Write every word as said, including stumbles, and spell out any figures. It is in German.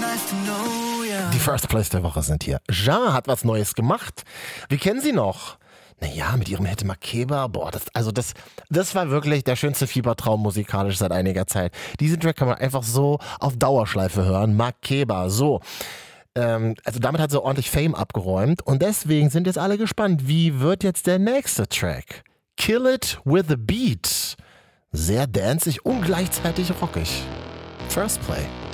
Die First Place der Woche sind hier. Ja hat was Neues gemacht. Wir kennen sie noch. Naja, mit ihrem Hit Makeba, boah, das, also das, das war wirklich der schönste Fiebertraum musikalisch seit einiger Zeit. Diesen Track kann man einfach so auf Dauerschleife hören. Makeba, so. Ähm, also damit hat sie ordentlich Fame abgeräumt und deswegen sind jetzt alle gespannt, wie wird jetzt der nächste Track? Kill It With A Beat. Sehr danzig und gleichzeitig rockig. First Play.